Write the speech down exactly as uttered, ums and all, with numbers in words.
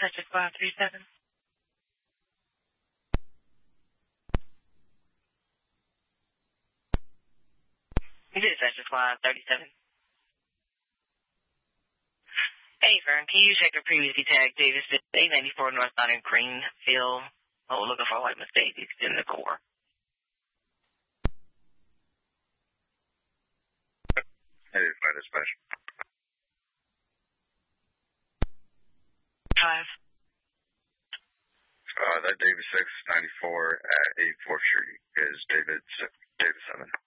Texas five three seven. This is Texas five thirty-seven. Hey, Fern, can you check the previously tagged Davis eight ninety-four North Southern Greenfield? Oh, looking for a white mistake. It's in the core. Hey, find a special. Five. Uh, that Davis six ninety-four at eighty-fourth Street is David, David seven.